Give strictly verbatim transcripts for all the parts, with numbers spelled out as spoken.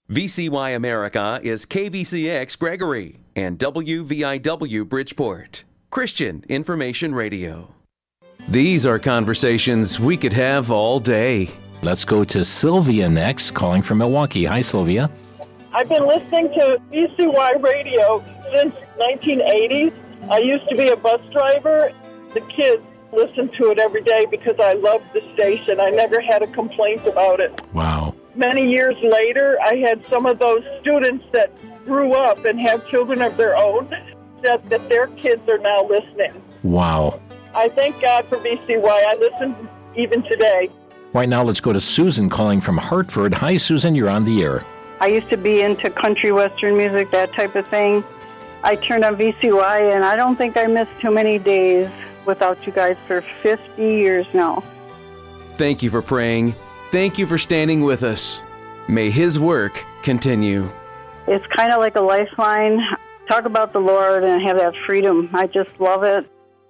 V C Y America is K V C X Gregory and W V I W Bridgeport, Christian Information Radio. These are conversations we could have all day. Let's go to Sylvia next, calling from Milwaukee. Hi, Sylvia. I've been listening to V C Y Radio since nineteen eighty. I used to be a bus driver. The kids listen to it every day because I love the station. I never had a complaint about it. Wow. Many years later, I had some of those students that grew up and have children of their own that, that their kids are now listening. Wow. I thank God for V C Y. I listen even today. Right now, let's go to Susan calling from Hartford. Hi, Susan. You're on the air. I used to be into country western music, that type of thing. I turned on V C Y, and I don't think I missed too many days without you guys for fifty years now. Thank you for praying. Thank you for standing with us. May His work continue. It's kind of like a lifeline. Talk about the Lord and have that freedom. I just love it.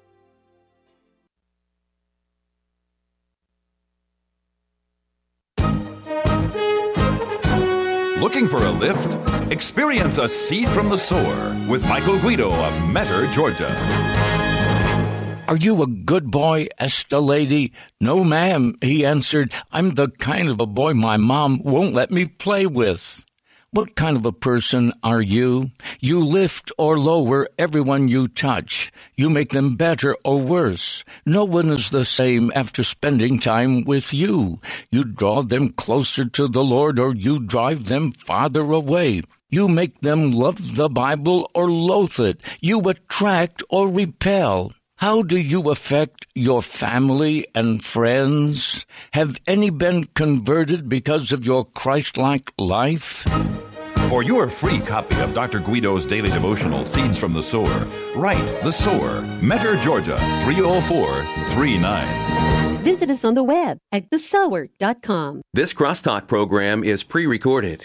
Looking for a lift? Experience a seed from the sower with Michael Guido of Metter, Georgia. Are you a good boy? asked the lady. No, ma'am, he answered. I'm the kind of a boy my mom won't let me play with. What kind of a person are you? You lift or lower everyone you touch. You make them better or worse. No one is the same after spending time with you. You draw them closer to the Lord or you drive them farther away. You make them love the Bible or loathe it. You attract or repel. How do you affect your family and friends? Have any been converted because of your Christ-like life? For your free copy of Doctor Guido's daily devotional, Seeds from the Sower, write The Sower, Metter, Georgia, three oh four three nine. Visit us on the web at the sower dot com. This Crosstalk program is pre-recorded.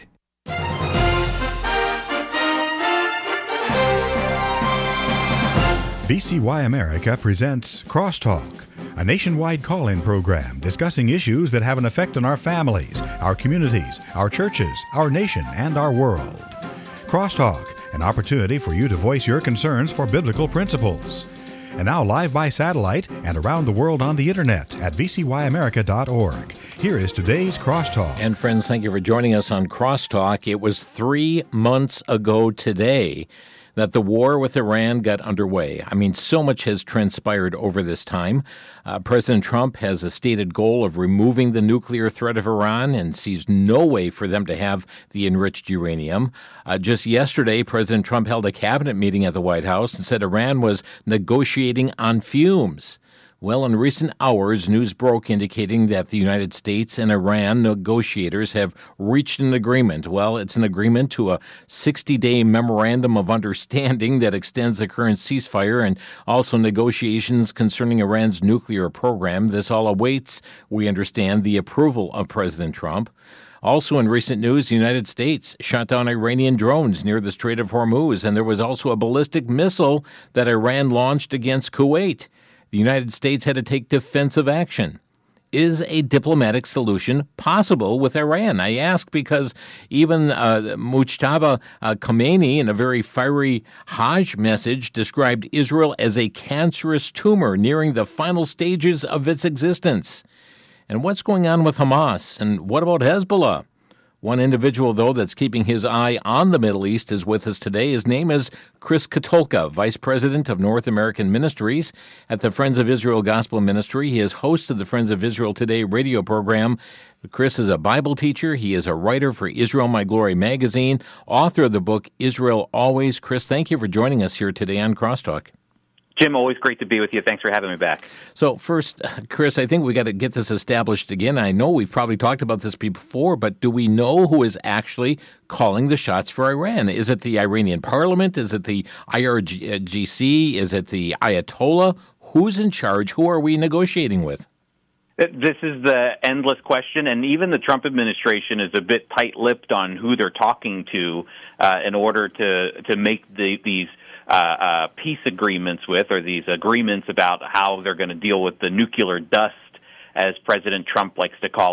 V C Y America presents Crosstalk, a nationwide call-in program discussing issues that have an effect on our families, our communities, our churches, our nation, and our world. Crosstalk, an opportunity for you to voice your concerns for biblical principles. And now live by satellite and around the world on the internet at v c y america dot org. Here is today's Crosstalk. And friends, thank you for joining us on Crosstalk. It was three months ago today that the war with Iran got underway. I mean, so much has transpired over this time. Uh, President Trump has a stated goal of removing the nuclear threat of Iran and sees no way for them to have the enriched uranium. Uh, just yesterday, President Trump held a cabinet meeting at the White House and said Iran was negotiating on fumes. Well, in recent hours, news broke indicating that the United States and Iran negotiators have reached an agreement. Well, it's an agreement to a sixty-day memorandum of understanding that extends the current ceasefire and also negotiations concerning Iran's nuclear program. This all awaits, we understand, the approval of President Trump. Also in recent news, the United States shot down Iranian drones near the Strait of Hormuz, and there was also a ballistic missile that Iran launched against Kuwait. The United States had to take defensive action. Is a diplomatic solution possible with Iran? I ask because even uh, Mujtaba uh, Khomeini, in a very fiery Hajj message, described Israel as a cancerous tumor nearing the final stages of its existence. And what's going on with Hamas? And what about Hezbollah? One individual, though, that's keeping his eye on the Middle East is with us today. His name is Chris Katulka, Vice President of North American Ministries at the Friends of Israel Gospel Ministry. He is host of the Friends of Israel Today radio program. Chris is a Bible teacher. He is a writer for Israel My Glory magazine, author of the book Israel Always. Chris, thank you for joining us here today on Crosstalk. Jim, always great to be with you. Thanks for having me back. So first, Chris, I think we got to get this established again. I know we've probably talked about this before, but do we know who is actually calling the shots for Iran? Is it the Iranian parliament? Is it the I R G C? Is it the Ayatollah? Who's in charge? Who are we negotiating with? This is the endless question, and even the Trump administration is a bit tight-lipped on who they're talking to uh, in order to, to make the, these Uh, uh, peace agreements with, or these agreements about how they're going to deal with the nuclear dust, as President Trump likes to call it.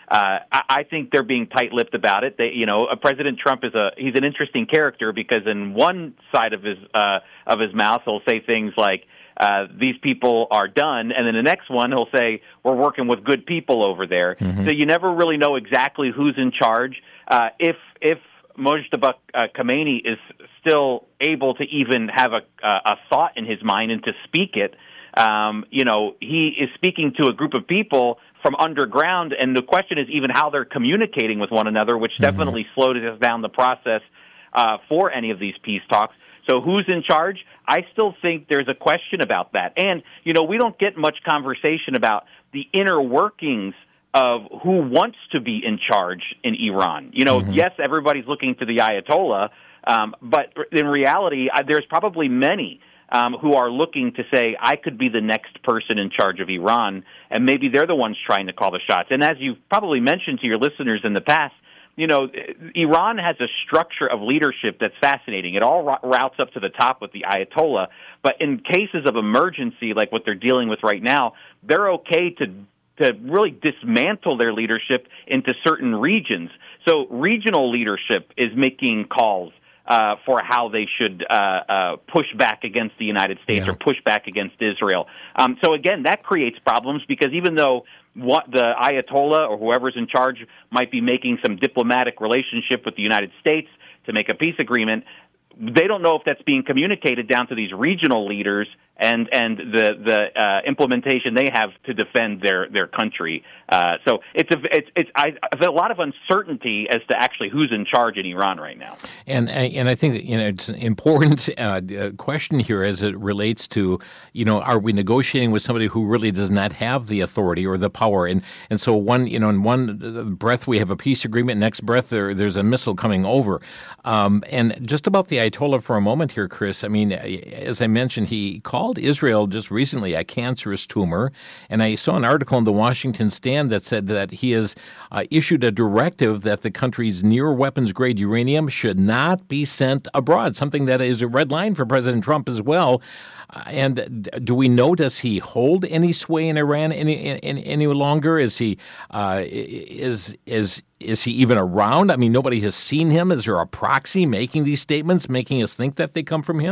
Uh, I, I think they're being tight-lipped about it. They, you know, uh, President Trump is a he's an interesting character because in one side of his uh, of his mouth he'll say things like uh, these people are done, and then the next one he'll say we're working with good people over there. Mm-hmm. So you never really know exactly who's in charge. Uh, if if Mojtaba uh, Khomeini is still able to even have a, a thought in his mind and to speak it, um, you know, he is speaking to a group of people from underground, and the question is even how they're communicating with one another, which mm-hmm. definitely slowed down the process uh, for any of these peace talks. So who's in charge? I still think there's a question about that. And, you know, we don't get much conversation about the inner workings of who wants to be in charge in Iran. You know, mm-hmm. yes, everybody's looking to the Ayatollah, um, but in reality, uh, there's probably many Um, who are looking to say, I could be the next person in charge of Iran, and maybe they're the ones trying to call the shots. And as you've probably mentioned to your listeners in the past, you know, Iran has a structure of leadership that's fascinating. It all routes up to the top with the Ayatollah, but in cases of emergency, like what they're dealing with right now, they're okay to to really dismantle their leadership into certain regions. So regional leadership is making calls Uh, for how they should uh, uh, push back against the United States yeah. or push back against Israel. Um, so again, that creates problems because even though what the Ayatollah or whoever's in charge might be making some diplomatic relationship with the United States to make a peace agreement, they don't know if that's being communicated down to these regional leaders and and the the uh, implementation they have to defend their their country. Uh, so it's a it's it's I, a lot of uncertainty as to actually who's in charge in Iran right now. And and I think that, you know, it's an important uh, question here as it relates to, you know, are we negotiating with somebody who really does not have the authority or the power? And and so one you know in one breath we have a peace agreement, next breath there there's a missile coming over. Um, and just about the Ayatollah for a moment here, Chris. I mean, as I mentioned, he called Israel just recently a cancerous tumor, and I saw an article in the Washington Stand that said that he has uh, issued a directive that the country's near-weapons-grade uranium should not be sent abroad, something that is a red line for President Trump as well. Uh, and do we know, does he hold any sway in Iran any any, any longer? Is he uh, is is is he even around? I mean, nobody has seen him. Is there a proxy making these statements, making us think that they come from him?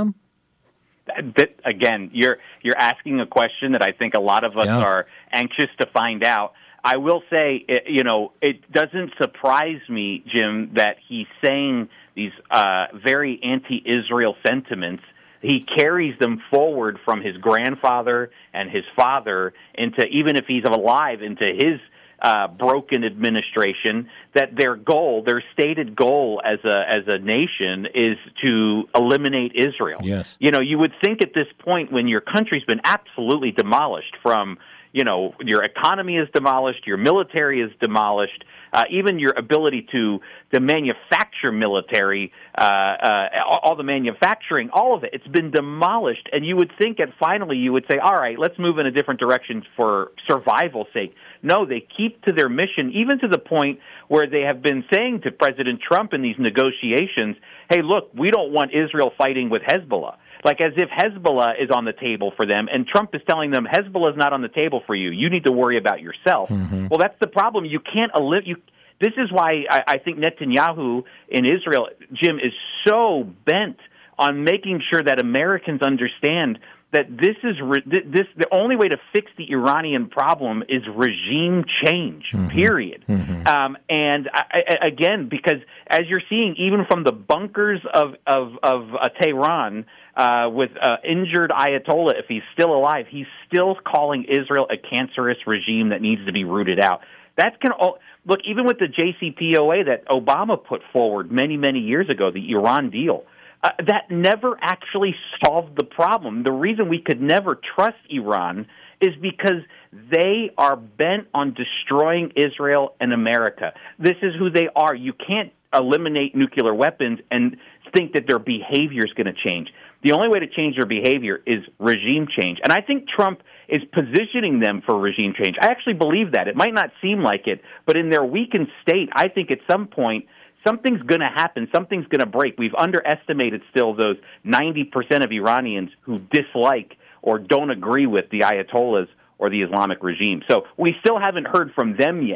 That, again, you're you're asking a question that I think a lot of us yeah. are anxious to find out. I will say, you know, it doesn't surprise me, Jim, that he's saying these uh, very anti-Israel sentiments. He carries them forward from his grandfather and his father into, even if he's alive, into his uh, broken administration, that their goal, their stated goal as a as a nation is to eliminate Israel. Yes. You know, you would think at this point when your country's been absolutely demolished from, you know, your economy is demolished, your military is demolished, uh, even your ability to to manufacture military, uh, uh, all the manufacturing, all of it, it's been demolished. And you would think that finally you would say, all right, let's move in a different direction for survival's sake. No, they keep to their mission, even to the point where they have been saying to President Trump in these negotiations, hey, look, we don't want Israel fighting with Hezbollah. Like as if Hezbollah is on the table for them, and Trump is telling them Hezbollah is not on the table for you. You need to worry about yourself. Mm-hmm. Well, that's the problem. You can't eliminate. You, this is why I, I think Netanyahu in Israel, Jim, is so bent on making sure that Americans understand that this is re- this the only way to fix the Iranian problem is regime change. Mm-hmm. Period. Mm-hmm. Um, and I, I, again, because as you're seeing, even from the bunkers of of, of uh, Tehran. Uh, with uh, injured Ayatollah, if he's still alive, he's still calling Israel a cancerous regime that needs to be rooted out. That can all, look, even with the J C P O A that Obama put forward many, many years ago, the Iran deal, uh, that never actually solved the problem. The reason we could never trust Iran is because they are bent on destroying Israel and America. This is who they are. You can't eliminate nuclear weapons and think that their behavior is going to change. The only way to change their behavior is regime change. And I think Trump is positioning them for regime change. I actually believe that. It might not seem like it, but in their weakened state, I think at some point something's going to happen. Something's going to break. We've underestimated still those ninety percent of Iranians who dislike or don't agree with the Ayatollahs or the Islamic regime. So we still haven't heard from them yet.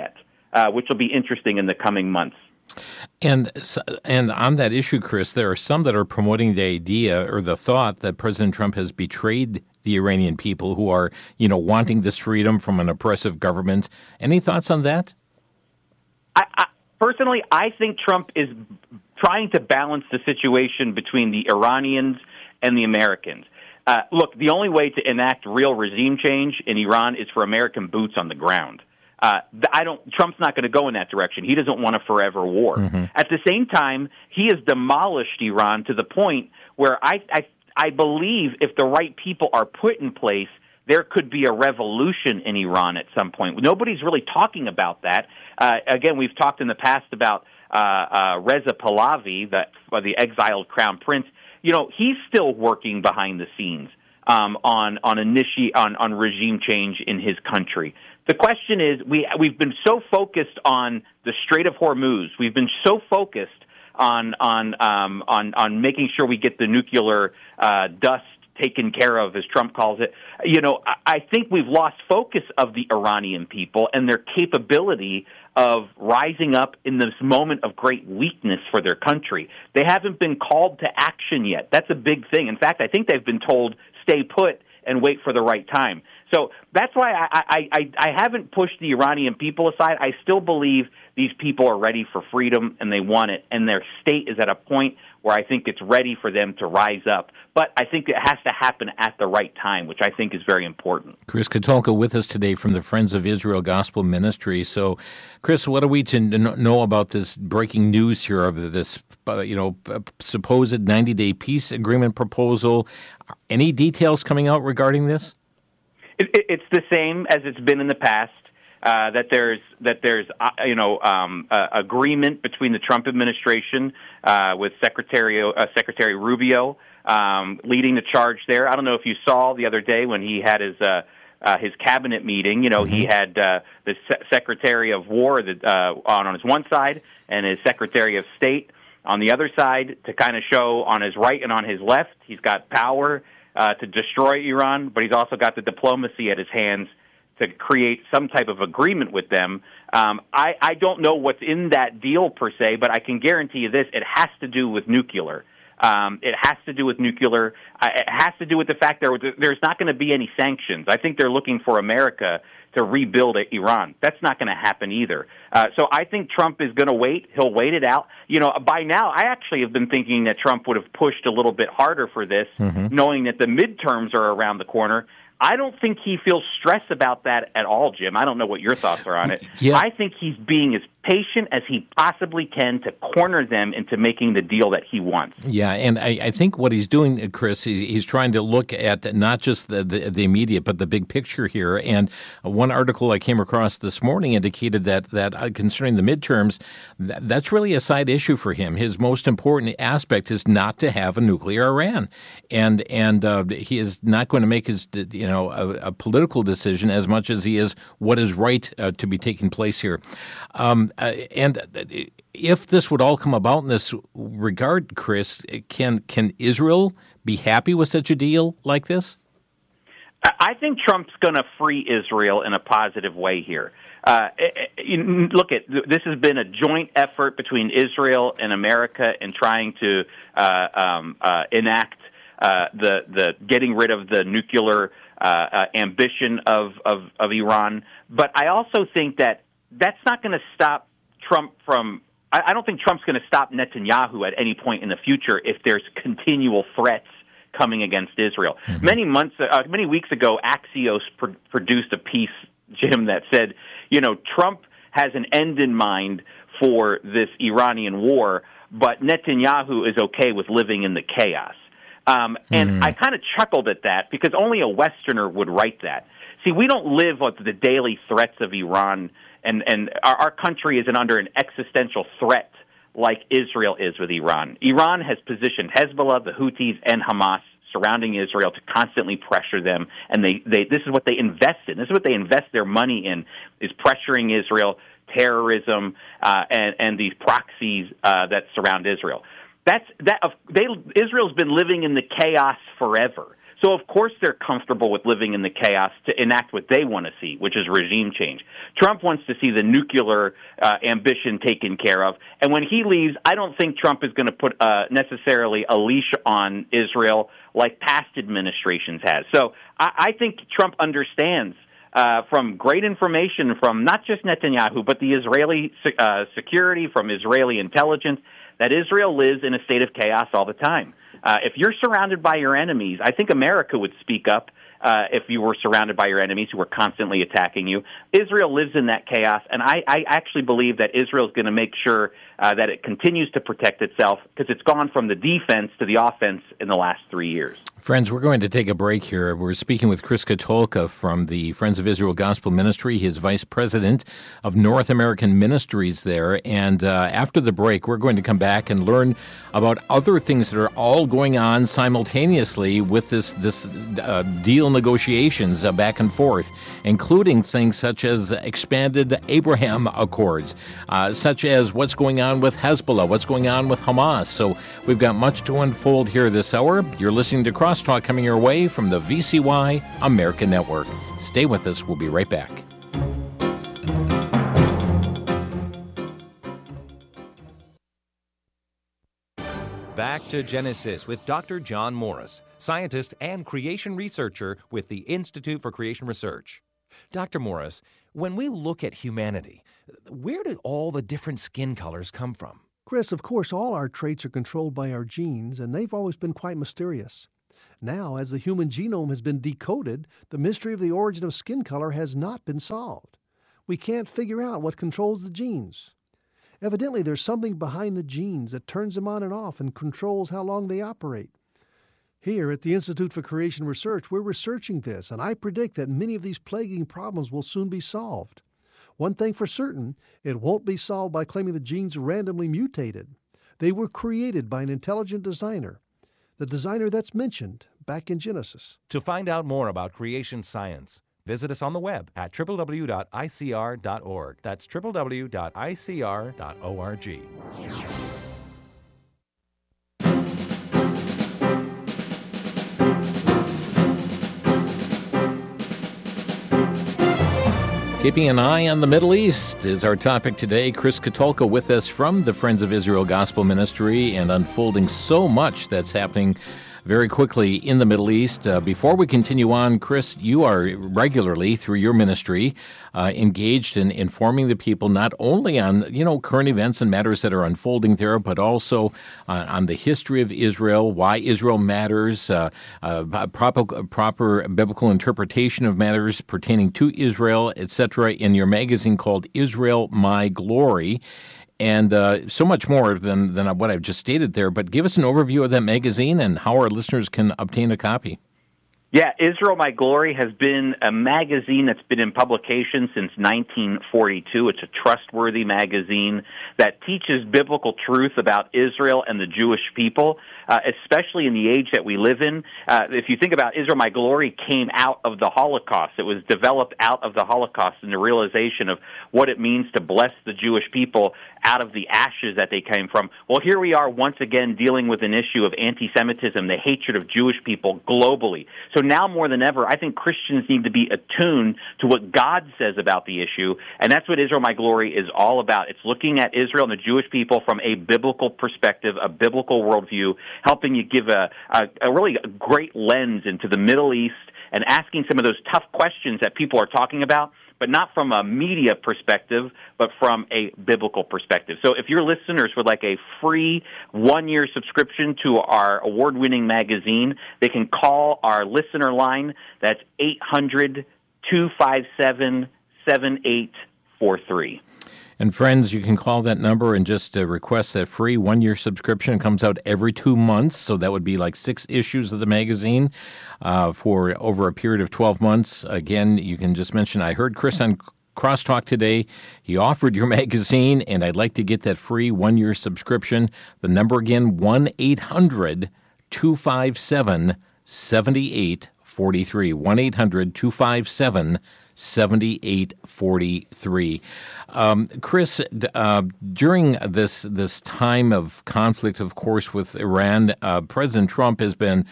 uh, which will be interesting in the coming months. And and on that issue, Chris, there are some that are promoting the idea or the thought that President Trump has betrayed the Iranian people who are, you know, wanting this freedom from an oppressive government. Any thoughts on that? I, I, personally, I think Trump is trying to balance the situation between the Iranians and the Americans. Uh, look, the only way to enact real regime change in Iran is for American boots on the ground. Uh, I don't. Trump's not going to go in that direction. He doesn't want a forever war. Mm-hmm. At the same time, he has demolished Iran to the point where I, I, I believe if the right people are put in place, there could be a revolution in Iran at some point. Nobody's really talking about that. Uh, again, we've talked in the past about uh, uh, Reza Pahlavi, the, uh, the exiled crown prince. You know, he's still working behind the scenes um, on on, initi- on on regime change in his country. The question is, we, we've been so focused on the Strait of Hormuz. We've been so focused on on um, on, on making sure we get the nuclear uh, dust taken care of, as Trump calls it. You know, I, I think we've lost focus of the Iranian people and their capability of rising up in this moment of great weakness for their country. They haven't been called to action yet. That's a big thing. In fact, I think they've been told, stay put and wait for the right time. So that's why I, I, I, I haven't pushed the Iranian people aside. I still believe these people are ready for freedom and they want it, and their state is at a point where I think it's ready for them to rise up. But I think it has to happen at the right time, which I think is very important. Chris Katulka with us today from the Friends of Israel Gospel Ministry. So, Chris, what are we to know about this breaking news here of this, uh, you know, supposed ninety-day peace agreement proposal? Any details coming out regarding this? It, it, it's the same as it's been in the past. Uh, that there's that there's uh, you know um, uh, agreement between the Trump administration uh, with Secretary uh, Secretary Rubio um, leading the charge there. I don't know if you saw the other day when he had his uh, uh, his cabinet meeting. You know, mm-hmm. he had uh, the Se- Secretary of War that, uh, on on his one side and his Secretary of State on the other side to kind of show on his right and on his left he's got power uh, to destroy Iran, but he's also got the diplomacy at his hands to create some type of agreement with them. Um, I, I don't know what's in that deal per se, but I can guarantee you this, it has to do with nuclear. Um, it has to do with nuclear. Uh, it has to do with the fact there there's not going to be any sanctions. I think they're looking for America to rebuild Iran. That's not going to happen either. Uh, so I think Trump is going to wait. He'll wait it out. You know, by now, I actually have been thinking that Trump would have pushed a little bit harder for this, mm-hmm. knowing that the midterms are around the corner. I don't think he feels stressed about that at all, Jim. I don't know what your thoughts are on it. Yeah. I think he's being as patient as he possibly can to corner them into making the deal that he wants. Yeah, and I, I think what he's doing, Chris, he's, he's trying to look at not just the, the, the immediate, but the big picture here. And one article I came across this morning indicated that, that uh, concerning the midterms, that, that's really a side issue for him. His most important aspect is not to have a nuclear Iran. And and uh, he is not going to make his, you know, a, a political decision as much as he is what is right uh, to be taking place here. Um, Uh, and if this would all come about in this regard, Chris, can can Israel be happy with such a deal like this? I think Trump's going to free Israel in a positive way here. Uh, look, at this has been a joint effort between Israel and America in trying to uh, um, uh, enact uh, the the getting rid of the nuclear uh, uh, ambition of, of of Iran. But I also think that that's not going to stop Trump from – I don't think Trump's going to stop Netanyahu at any point in the future if there's continual threats coming against Israel. Mm-hmm. Many months, uh, many weeks ago, Axios pr- produced a piece, Jim, that said, you know, Trump has an end in mind for this Iranian war, but Netanyahu is okay with living in the chaos. Um, and mm-hmm. I kind of chuckled at that because only a Westerner would write that. See, we don't live with the daily threats of Iran, and, and our, our country isn't under an existential threat like Israel is with Iran. Iran has positioned Hezbollah, the Houthis, and Hamas surrounding Israel to constantly pressure them, and they, they this is what they invest in. This is what they invest their money in, is pressuring Israel, terrorism, uh, and, and these proxies uh, that surround Israel. That's that. They Israel's been living in the chaos forever. So, of course, they're comfortable with living in the chaos to enact what they want to see, which is regime change. Trump wants to see the nuclear uh, ambition taken care of. And when he leaves, I don't think Trump is going to put uh, necessarily a leash on Israel like past administrations has. So I, I think Trump understands uh, from great information from not just Netanyahu, but the Israeli uh, security, from Israeli intelligence, that Israel lives in a state of chaos all the time. Uh, if you're surrounded by your enemies, I think America would speak up uh, if you were surrounded by your enemies who were constantly attacking you. Israel lives in that chaos, and I, I actually believe that Israel is going to make sure uh, that it continues to protect itself because it's gone from the defense to the offense in the last three years. Friends, we're going to take a break here. We're speaking with Chris Katulka from the Friends of Israel Gospel Ministry. He is Vice President of North American Ministries there. And uh, after the break, we're going to come back and learn about other things that are all going on simultaneously with this, this uh, deal negotiations uh, back and forth, including things such as expanded Abraham Accords, uh, such as what's going on with Hezbollah, what's going on with Hamas. So we've got much to unfold here this hour. You're listening to Crosstalk coming your way from the V C Y American Network. Stay with us. We'll be right back. Back to Genesis with Doctor John Morris, scientist and creation researcher with the Institute for Creation Research. Doctor Morris, when we look at humanity, where did all the different skin colors come from? Chris, of course, all our traits are controlled by our genes, and they've always been quite mysterious. Now, as the human genome has been decoded, the mystery of the origin of skin color has not been solved. We can't figure out what controls the genes. Evidently, there's something behind the genes that turns them on and off and controls how long they operate. Here at the Institute for Creation Research, we're researching this, and I predict that many of these plaguing problems will soon be solved. One thing for certain, it won't be solved by claiming the genes randomly mutated. They were created by an intelligent designer, the designer that's mentioned back in Genesis. To find out more about creation science, visit us on the web at w w w dot i c r dot org. That's w w w dot i c r dot org. Keeping an eye on the Middle East is our topic today. Chris Katulka with us from the Friends of Israel Gospel Ministry, and unfolding so much that's happening very quickly in the Middle East. Uh, before we continue on, Chris, you are regularly, through your ministry, uh, engaged in informing the people not only on, you know, current events and matters that are unfolding there, but also uh, on the history of Israel, why Israel matters, uh, uh, proper, proper biblical interpretation of matters pertaining to Israel, et cetera, in your magazine called Israel My Glory. And uh, so much more than, than what I've just stated there. But give us an overview of that magazine and how our listeners can obtain a copy. Yeah, Israel My Glory has been a magazine that's been in publication since nineteen forty-two. It's a trustworthy magazine that teaches biblical truth about Israel and the Jewish people, uh, especially in the age that we live in. Uh, if you think about Israel My Glory came out of the Holocaust. It was developed out of the Holocaust and the realization of what it means to bless the Jewish people out of the ashes that they came from. Well, here we are once again dealing with an issue of anti-Semitism, the hatred of Jewish people globally. So now more than ever, I think Christians need to be attuned to what God says about the issue, and that's what Israel My Glory is all about. It's looking at Israel and the Jewish people from a biblical perspective, a biblical worldview, helping you give a, a, a really great lens into the Middle East and asking some of those tough questions that people are talking about, but not from a media perspective, but from a biblical perspective. So if your listeners would like a free one-year subscription to our award-winning magazine, they can call our listener line. That's eight hundred, two five seven, seven eight four three. And friends, you can call that number and just uh, request that free one-year subscription. It comes out every two months, so that would be like six issues of the magazine uh, for over a period of twelve months. Again, you can just mention, I heard Chris on Crosstalk today. He offered your magazine, and I'd like to get that free one-year subscription. The number again, one eight hundred, two five seven, seven eight four three. one eight hundred, two five seven, seven eight four three. Um, Chris, uh, during this this time of conflict, of course, with Iran, uh, President Trump has been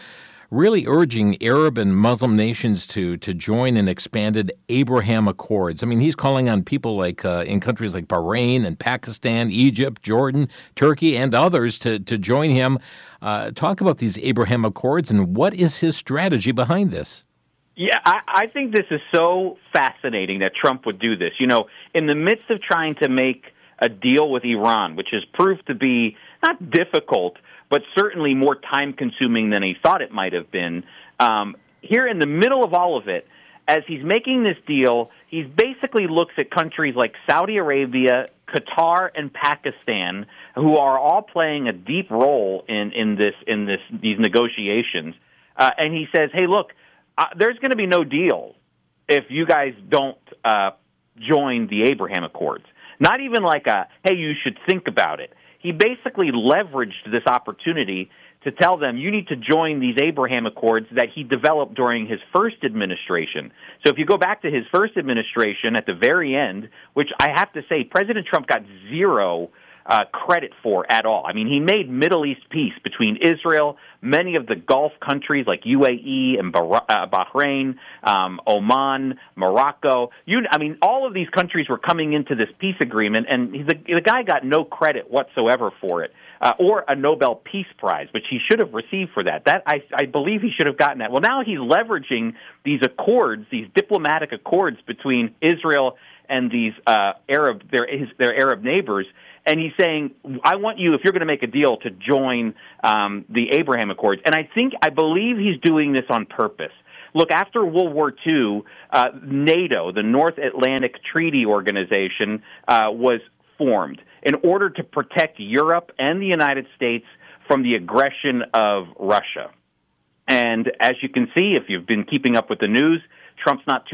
really urging Arab and Muslim nations to to join in expanded Abraham Accords. I mean, he's calling on people like uh, in countries like Bahrain and Pakistan, Egypt, Jordan, Turkey, and others to, to join him. Uh, talk about these Abraham Accords and what is his strategy behind this? Yeah, I, I think this is so fascinating that Trump would do this. You know, in the midst of trying to make a deal with Iran, which has proved to be not difficult, but certainly more time-consuming than he thought it might have been, um, here in the middle of all of it, as he's making this deal, he basically looks at countries like Saudi Arabia, Qatar, and Pakistan, who are all playing a deep role in, in this in this these negotiations, uh, and he says, "Hey, look, uh, there's going to be no deal if you guys don't uh, join the Abraham Accords." Not even like a, "Hey, you should think about it." He basically leveraged this opportunity to tell them, you need to join these Abraham Accords that he developed during his first administration. So if you go back to his first administration at the very end, which I have to say President Trump got zero uh, credit for at all. I mean, he made Middle East peace between Israel, many of the Gulf countries like U A E and Bahrain, um, Oman, Morocco. You, I mean, all of these countries were coming into this peace agreement, and the, the guy got no credit whatsoever for it, uh, or a Nobel Peace Prize, which he should have received for that. That I, I believe he should have gotten that. Well, now he's leveraging these accords, these diplomatic accords between Israel and these uh, Arab, their his, their Arab neighbors. And he's saying, I want you, if you're going to make a deal, to join um, the Abraham Accords. And I think, I believe he's doing this on purpose. Look, after World War Two, uh, NATO, the North Atlantic Treaty Organization, uh, was formed in order to protect Europe and the United States from the aggression of Russia. And as you can see, if you've been keeping up with the news, Trump's not too